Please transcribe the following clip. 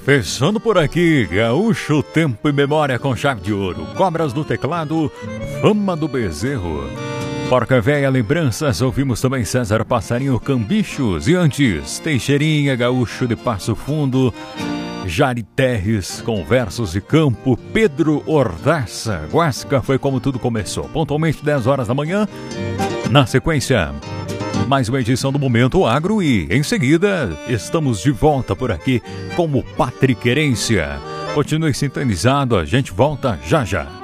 Fechando por aqui, Gaúcho Tempo e Memória com chave de ouro, Cobras do Teclado, Fama do Bezerro, Porca Véia Lembranças, ouvimos também César Passarinho, Cambichos, e antes, Teixeirinha, Gaúcho de Passo Fundo, Jari Terres com Versos de Campo, Pedro Ordaça, Guasca foi como tudo começou, pontualmente 10 horas da manhã, na sequência, mais uma edição do Momento Agro e, em seguida, estamos de volta por aqui com o Patriquerência. Continue sintonizado, a gente volta já já.